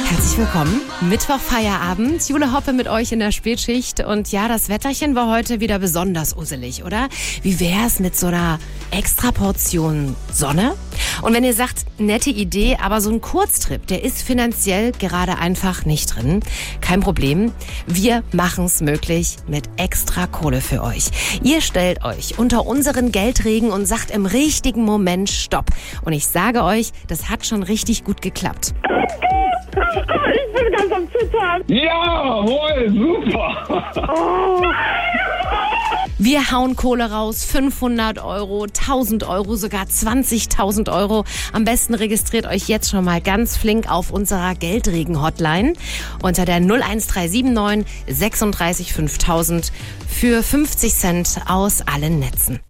Herzlich willkommen. Mittwoch Feierabend. Jule Hoppe mit euch in der Spätschicht. Und ja, das Wetterchen war heute wieder besonders usselig, oder? Wie wär's mit so einer extra Portion Sonne? Und wenn ihr sagt, nette Idee, aber so ein Kurztrip, der ist finanziell gerade einfach nicht drin. Kein Problem. Wir machen's möglich mit extra Kohle für euch. Ihr stellt euch unter unseren Geldregen und sagt im richtigen Moment Stopp. Und ich sage euch, das hat schon richtig gut geklappt. Ich bin ganz am Zittern. Jawohl, super. Oh. Wir hauen Kohle raus, 500 Euro, 1000 Euro, sogar 20.000 Euro. Am besten registriert euch jetzt schon mal ganz flink auf unserer Geldregen-Hotline unter der 01379 36 5000 für 50 Cent aus allen Netzen.